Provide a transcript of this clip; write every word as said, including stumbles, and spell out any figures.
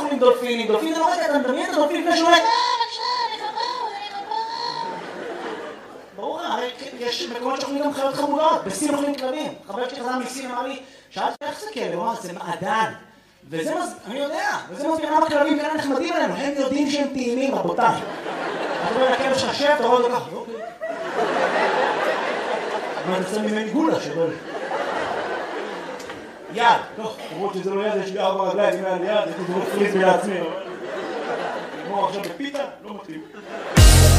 עם דולפינים, דולפין זה לא רגע, אתה מדמיין את הדולפין לפני שאומר, אה, בבקשה, אני חבר, אני חבר. ברור, הרי יש מקומות שאוכלים גם חיות חמודות, בסין אוכלים כלבים. חבר שלי חזר מסין אמר לי, שאלתי איך זה כלב? הוא אמר, זה מעדן. וזה מז... אני יודע, וזה מסביר למה כלבים כאלה נחמדים עלינו, הם יודעים שהם טעימים, רבותיי. אתה רואה לכלב שלך שב, אתה רואה אותו ככה, אוקיי. אבל אתה שם ממני גולה שבא לי. יד, טוב, למרות שזה לא יד, יש לי ארבע רגליים, אם היה לי יד, הייתי דרוך פריז בעצמי. נגמור עכשיו בפיתה, לא מתאים.